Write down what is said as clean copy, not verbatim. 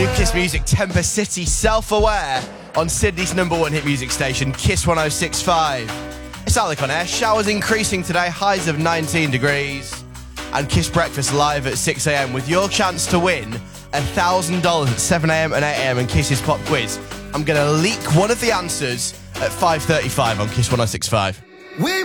New Kiss Music, Temper City, Self-Aware on Sydney's #1 hit music station, Kiss 106.5. It's Alec on air. Showers increasing today, highs of 19 degrees. And Kiss Breakfast live at 6 a.m. with your chance to win $1,000 at 7 a.m. and 8 a.m. in Kiss's Pop Quiz. I'm going to leak one of the answers at 5:35 on Kiss 106.5.